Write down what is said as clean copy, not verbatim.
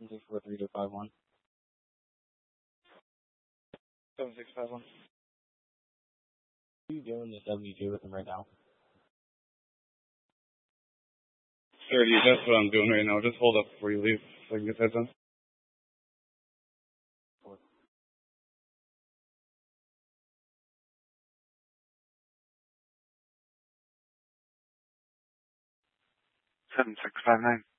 643-251. 7651. Are you doing the 72 with him right now? Sure, that's what I'm doing right now. Just hold up before you leave so I can get that done. Seven six five nine.